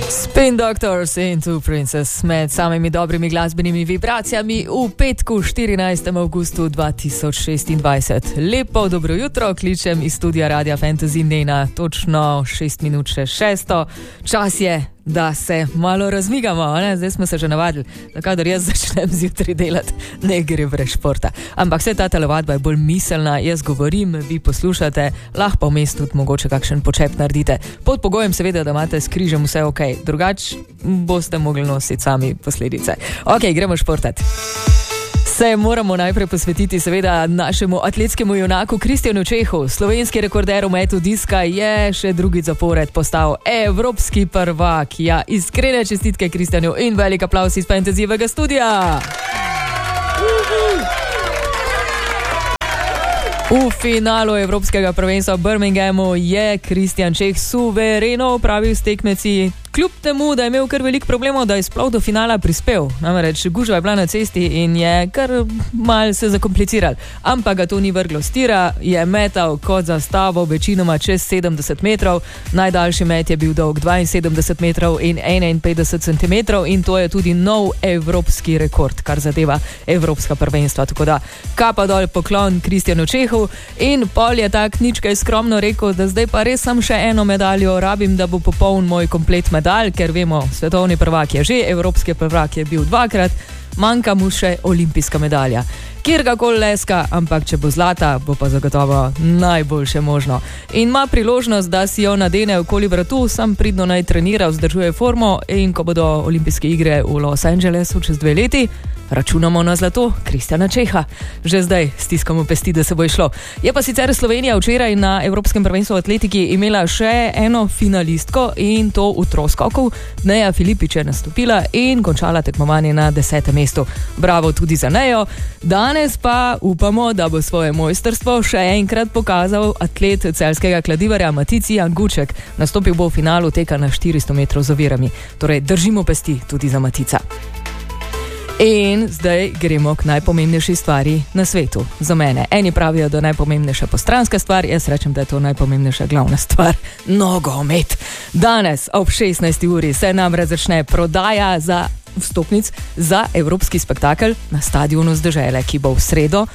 Spin Doctors in Two Princess med samimi dobrimi glasbenimi vibracijami v petku 14. augustu 2026. Lepo dobro jutro, kličem iz studia Radia Fantasy Nena, točno 6 minut še 6. Čas je, da se malo razmigamo, ne? Zdaj smo se že navadili, da kadar jaz začnem zjutraj delati, ne gre brez športa. Ampak vse ta telovadba je bolj miselna, jaz govorim, vi poslušate, lahko pa vmes tudi mogoče kakšen počep naredite. Pod pogojem seveda, da imate s križem vse ok, drugač boste mogli nositi sami posledice. Ok, gremo športati. Se moramo najprej posvetiti seveda našemu atletskemu junaku Kristjanu Čehu. Slovenski rekorder v metu diska je še drugi zapored postal evropski prvak. Ja, iskrene čestitke Kristjanu in velik aplavz iz Fantasyjevega studia. V finalu evropskega prvenstva v Birminghamu je Kristjan Čeh suvereno opravil s tekmeci, kljub temu, da je imel kar veliko problemov, da je sploh do finala prispel. Namreč gužva je bila na cesti in je kar mal se zakompliciral. Ampak ga to ni vrglo s tira, je metal kot za stavo večinoma čez 70 metrov. Najdaljši met je bil dolg 72 metrov in 51 centimetrov in to je tudi nov evropski rekord, kar zadeva evropska prvenstva. Tako da kapa dol poklon Kristjanu Čehu in pol je tak ničkaj skromno rekel, da zdaj pa res sam še eno medaljo rabim, da bo popoln moj komplet medalj, ker vemo, svetovni prvak je že, evropski prvak je bil 2-krat, manjka mu še olimpijska medalja. Kjergakoli leska, ampak če bo zlata, bo pa zagotovo najboljše možno. In ima priložnost, da si jo nadene okoli vratu, sam pridno naj trenira, vzdržuje formo in ko bodo olimpijske igre v Los Angelesu čez 2 leti, računamo na zlato Kristjana Čeha. Že zdaj stiskamo pesti, da se bo išlo. Je pa sicer Slovenija včeraj na Evropskem prvenstvu v atletiki imela še eno finalistko in to v troskoku. Neja Filipič je nastopila in končala tekmovanje na 10. mestu. Bravo tudi za Nejo. Danes pa upamo, da bo svoje mojstrstvo še enkrat pokazal atlet celjskega kladivarja Matici Janguček. Nastopil bo v finalu teka na 400 metrov z ovirami. Torej držimo pesti tudi za Matica. In zdaj gremo k najpomembnejši stvari na svetu. Za mene. Eni pravijo, da je najpomembnejša postranska stvar, jaz rečem, da je to najpomembnejša glavna stvar. Nogomet. Danes ob 16. uri se namreč začne prodaja za vstopnic za evropski spektakel na stadionu z dežele, ki bo v sredo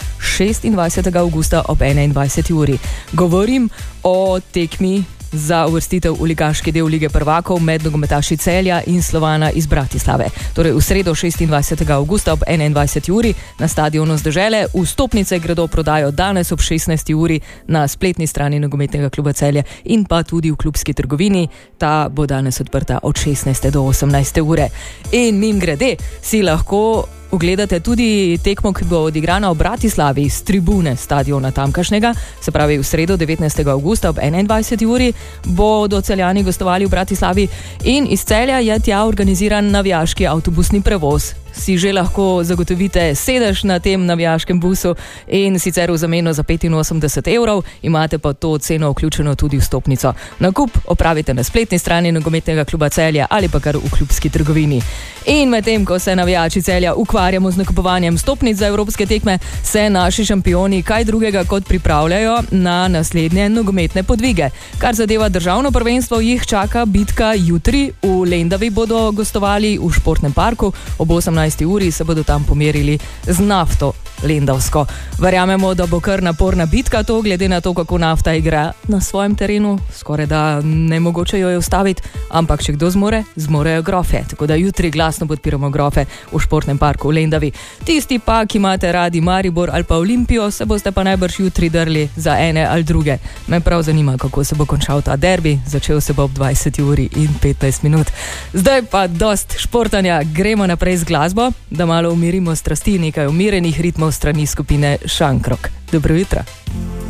26. augusta ob 21. uri. Govorim o tekmi za uvrstitev v ligaški del Lige prvakov med nogometaši Celja in Slovana iz Bratislave. Torej v sredo 26. augusta ob 21. uri na stadionu z dežele. Vstopnice gredo prodajo danes ob 16. uri na spletni strani nogometnega kluba Celje in pa tudi v klubski trgovini. Ta bo danes odprta od 16. do 18. ure. In mimogrede si lahko ogledate tudi tekmo, ki bo odigrana v Bratislavi z tribune stadiona tamkajšnjega, se pravi v sredo 19. augusta ob 21. uri bodo Celjani gostovali v Bratislavi in iz Celja je tja organiziran navijaški avtobusni prevoz. Si že lahko zagotovite sedež na tem navijaškem busu in sicer v zameno za 85 evrov, imate pa to ceno vključeno tudi vstopnico. Nakup opravite na spletni strani nogometnega kluba Celja ali pa kar v klubski trgovini. In medtem, ko se navijači Celja ukvarjamo z nakupovanjem vstopnic za evropske tekme, se naši šampioni kaj drugega kot pripravljajo na naslednje nogometne podvige. Kar zadeva državno prvenstvo, jih čaka bitka jutri. V Lendavi bodo gostovali v športnem parku, ob 18. uri se bodo tam pomerili z Nafto Lendavsko. Verjamemo, da bo kar naporna bitka to, glede na to, kako Nafta igra na svojem terenu, skoraj da nemogoče jo je ustaviti, ampak če kdo zmore, zmorejo Grofe. Tako da jutri glasno podpiramo Grofe v športnem parku v Lendavi. Tisti pa, ki imate radi Maribor ali pa Olimpijo, se boste pa najbrž jutri drli za ene ali druge. Me prav zanima, kako se bo končal ta derbi, začel se bo ob 20. uri in 15 minut. Zdaj pa dost športanja, gremo naprej z glasbo, da malo umirimo strasti, nekaj umirenih ritmov strani skupine Šankrok. Dobro jutro.